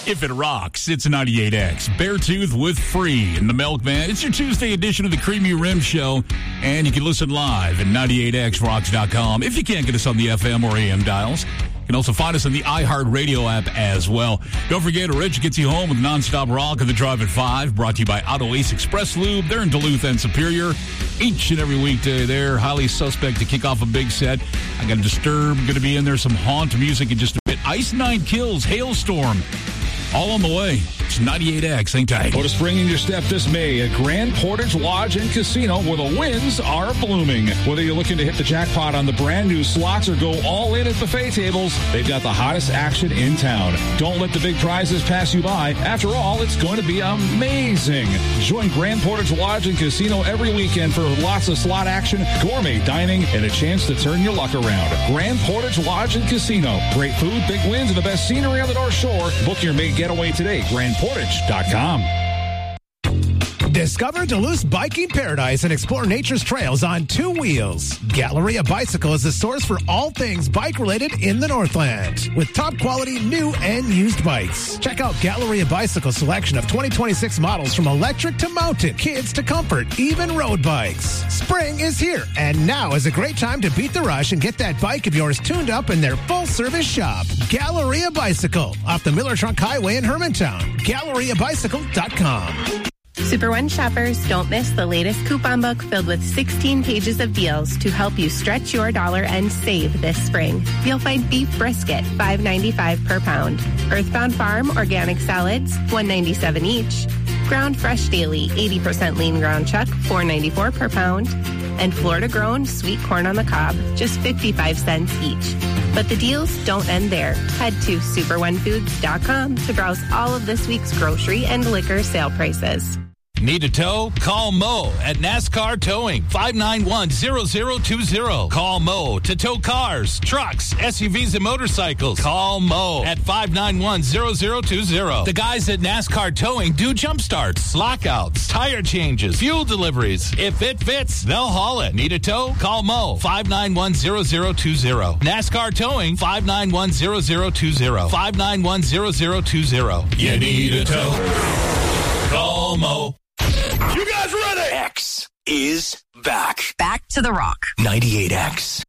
If it rocks, it's 98X. Beartooth with Free and the Milkman. It's your Tuesday edition of the Creamy Rim Show, and you can listen live at 98xrocks.com if you can't get us on the FM or AM dials. You can also find us on the iHeartRadio app as well. Don't forget, Rich gets you home with nonstop rock of the Drive at 5, brought to you by Auto Ace Express Lube. They're in Duluth and Superior each and every weekday there. Highly suspect to kick off a big set. I got Disturbed, going to be in there, some haunt music in just a bit. Ice Nine Kills, Hailstorm, all on the way. It's 98X. Hang tight. Put a spring in your step this May at Grand Portage Lodge and Casino, where the winds are blooming. Whether you're looking to hit the jackpot on the brand new slots or go all in at buffet tables, they've got the hottest action in town. Don't let the big prizes pass you by. After all, it's going to be amazing. Join Grand Portage Lodge and Casino every weekend for lots of slot action, gourmet dining, and a chance to turn your luck around. Grand Portage Lodge and Casino. Great food, big wins, and the best scenery on the North Shore. Book your May getaway today. GrandPortage.com. Discover Duluth's biking paradise and explore nature's trails on two wheels. Galleria Bicycle is the source for all things bike-related in the Northland, with top-quality new and used bikes. Check out Galleria Bicycle's selection of 2026 models from electric to mountain, kids to comfort, even road bikes. Spring is here, and now is a great time to beat the rush and get that bike of yours tuned up in their full-service shop. Galleria Bicycle, off the Miller Trunk Highway in Hermantown. GalleriaBicycle.com. Super One shoppers, don't miss the latest coupon book filled with 16 pages of deals to help you stretch your dollar and save this spring. You'll find beef brisket, $5.95 per pound. Earthbound Farm organic salads, $1.97 each. Ground Fresh Daily, 80% lean ground chuck, $4.94 per pound. And Florida grown sweet corn on the cob, just 55 cents each. But the deals don't end there. Head to superonefoods.com to browse all of this week's grocery and liquor sale prices. Need a tow? Call Mo at NASCAR Towing, 591-0020. Call Mo to tow cars, trucks, SUVs, and motorcycles. Call Mo at 591-0020. The guys at NASCAR Towing do jump starts, lockouts, tire changes, fuel deliveries. If it fits, they'll haul it. Need a tow? Call Mo, 591-0020. NASCAR Towing, 591-0020. 591-0020. You need a tow? Call Mo. You guys ready? X is back. Back to the rock. 98X.